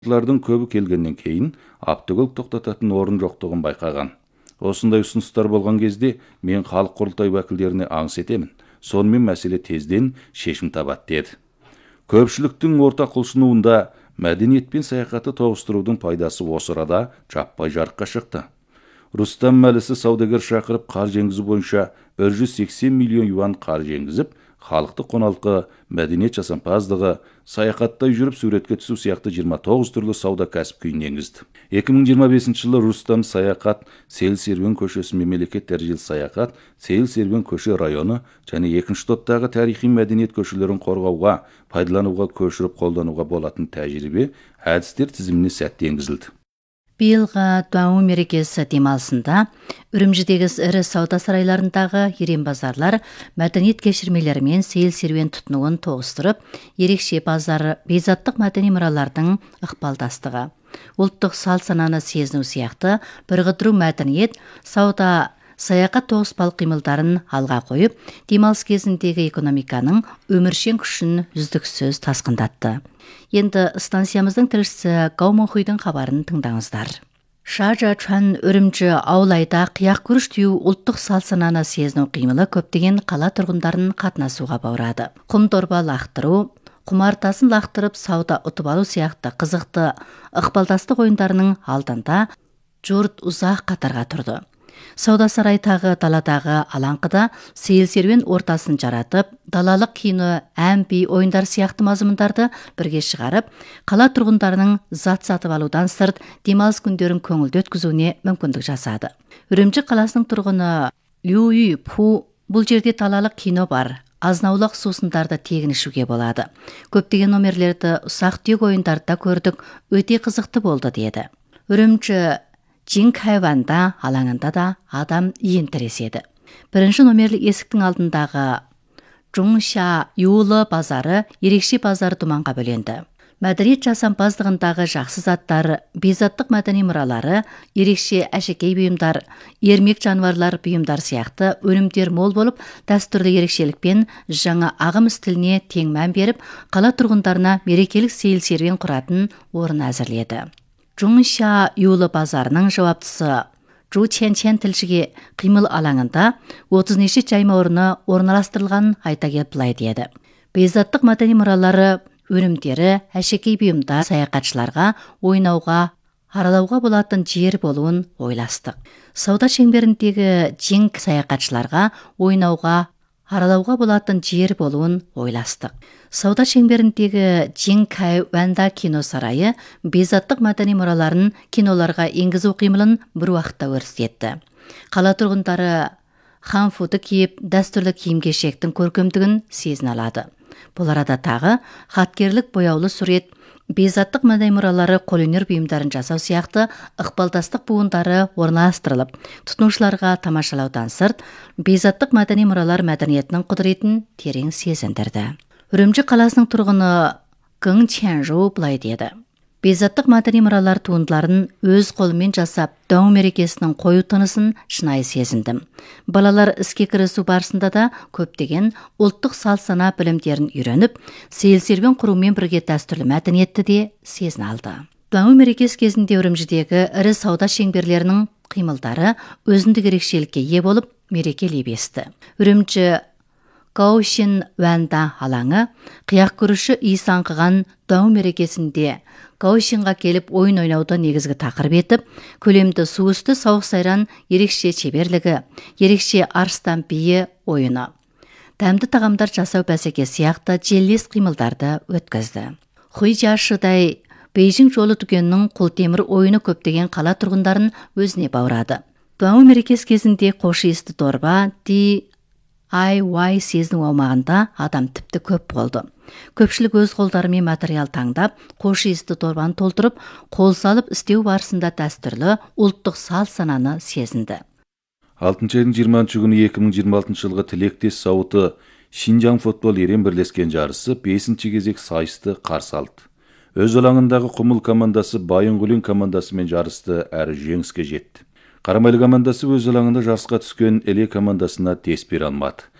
Лардың көбі келгеннен кейін автокөлік тоқтататын орын жоқтығын байқаған. Осындай ұсыныстар болған кезде мен халық құрылтай уәкілдеріне аңыс етемін. Сонымен мәселе тезден шешім табады деді. Көпшіліктің ортақ құлшынуында мәдениет пен саяхатты тоғыстырудың пайдасы осы арада жаппай жарыққа шықты. Рустам Мәлісі саудагер шақырып қаржы енгізу бойынша 180 миллион юан қаржы енгізіп, халықты қоналқы, мәдениет жасампаздығы, саяхаттай жүріп суретке түсу сияқты 29 түрлі сауда кәсіп күйін енгізді. 2025 жылы Рустам саяхат Сейіл-Серуен көшесі мемлекет дәрежелі саяхат Сейіл-Серуен көше районы және екінші топтағы тарихи мәдениет көшелерін қорғауға, пайдалануға, көшіріп қолдануға болатын тәжірибе әдістер тізіміне сәтті енгізілді. Биылғы Дуаң мерекесі демалысында Үрімжідегі ірі сауда сарайларындағы ерен базарлар мәдениет кешірмелерімен сейіл-серуен тұтынуын тоғыстырып, ерекше базар бейзаттық мәдени мұралардың ықпалдастығы, ұлттық салт-сананы сезіну сияқты бірғыдыру мәдениет, сауда, саяхат тоғыспалық қимылдарын алға қойып, демалыс кезіндегі экономиканың өміршең күшін үздіксіз тасқындатты. Енді станциямыздың тілшісі Гаумонхуйдың хабарын тыңдаңыздар. Шажа Чуан Үрімжі аулайда қияқ күріш теу ұлттық салт-сананы сезіну қимылы көптеген қала тұрғындарын қатынасуға баурады. Құм дорба лақтыру, құмартасын лақтырып сауда ұтып алу сияқты қызықты ықпалдастық ойындарының алдында жұрт ұзақ қатарға тұрды. Сауда сарайдағы даладағы алаңқыда сейіл-серуен ортасын жаратып, далалық кино, ән, би, ойындар сияқты мазмұндарды бірге шығарып, қала тұрғындарының зат сатып алудан сырт демалыс күндерін көңілді өткізуіне мүмкіндік жасады. Үрімжі қаласының тұрғыны Лю Ю Пу бұл жерде далалық кино бар. Азнаулық сусындарды тегін ішуге болады. Көптеген номерлерді ұсақ-түйек ойындарда көрдік, өте қызықты болды деді. Үрімжі Джинкайванда алаңында да адам иен тіреседі. Бірінші номерлі есіктің алдындағы Жуңша Юлы базары ерекше базар думанға бөленді. Мәдениет жасампаздығындағы жақсы заттар, бейзаттық мәдени мұралары, ерекше әшекей бұйымдар, ермек жануарлар бұйымдар сияқты өнімдер мол болып, дәстүрлі ерекшелікпен жаңа ағым стиліне тең мән беріп, қала тұрғындарына мерекелік сейіл-серуен құратын орын әзірледі. Жуңша Юлы базарының жауаптысы Жу Чен тілшіге қимыл алаңында 30 неше жайма орны орналастырылған айта келіп былай деді. Бейзаттық мәдени мұралары, өнімдері, әшекей бұйымдар саяхатшыларға ойнауға, аралауға болатын жер болуын ойластық. Сауда шеңберіндегі Джинк саяхатшыларға ойнауға, аралауға болатын жер болуын ойластық. Сауда шеңберіндегі Джинкай Ванда кино сарайы бейзаттық мәдени мұраларын киноларға енгізу қимылын бір уақытта өрістетті. Қала тұрғындары ханфуды киіп, дәстүрлі киім-кешектің көркемдігін сезіне алады. Бұл арада тағы хаткерлік бояулы сурет, бейзаттық мәдени мұралары қолөнер бұйымдарын жасау сияқты ықпалдастық буындары орналастырылып, тұтынушыларға тамашалаудан сырт, бейзаттық мәдени мұралар мәдениетінің құдіретін терең сезіндірді. Үрімжі қаласының тұрғыны Гың Ченжу былай деді. Бейзаттық мәдени мұралар туындыларын өз қолымен жасап, Дуаң мерекесінің қою тынысын шынайы сезіндім. Балалар іске кірісу барысында да көптеген ұлттық салт-сана білімдерін үйреніп, сейіл-серуен құрумен бірге дәстүрлі мәдениетті де сезіне алды. Дуаң мерекесі кезінде Үрімжідегі ірі сауда шеңберлерінің қимылдары өзіндік ерекшелікке ие болып, мереке лебесті. Үрімжі Гаушин Ванда алаңы қияқ күріші иіс аңқыған Дуаң мерекесінде Гаушинға келіп ойын ойнауды негізгі тақырып етіп, көлемді су үсті сауық сайран ерекше шеберлігі, ерекше арыстан биі ойыны, дәмді тағамдар жасау бәсекесі сияқты желілес қимылдарды өткізді. Хуйжашыдай Бейжің жолы дүкенінің қолтемір ойыны көптеген қала тұрғындарын өзіне баурады. Дуаң мерекесі кезінде қош иісті дорба DIY сезіну аумағында адам тіпті көп болды. Көпшілік өз қолдарымен материал таңдап, қош иісті дорбаны толтырып, қол салып істеу барысында дәстүрлі ұлттық салт-сананы сезінді. 6 айдың 20 күні 2026 жылғы тілектес сауыты Шинжаң футбол ерен бірлескен жарысы 5-ші кезек сайысты қарсы алды. Өз алаңындағы Құмыл командасы Байынғұлин командасымен жарысты әрі жеңіске жетті. Қарамайлы командасы өз алаңында жарысқа түскен Эле командасына тес бере алмады.